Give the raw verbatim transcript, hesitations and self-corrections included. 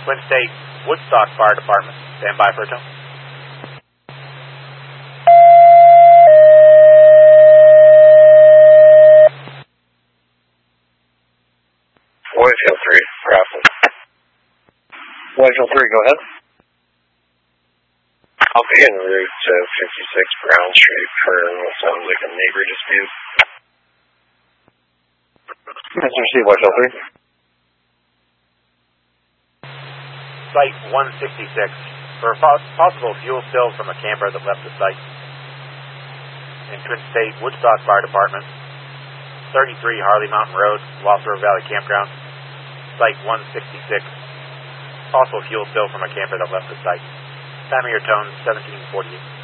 Twin State Woodstock Fire Department, stand by for a tone. Whitefield three, Raffles. Whitefield three, go ahead. I'll be en route to fifty-six Brown Street for what sounds like a neighbor dispute. Mister C, Whitefield three. Site one sixty-six, for a possible fuel spill from a camper that left the site. In Twin State Woodstock Fire Department, thirty-three Harley Mountain Road, Lost River Valley Campground. Site one sixty-six, possible fuel spill from a camper that left the site. Time of your tone, seventeen forty-eight.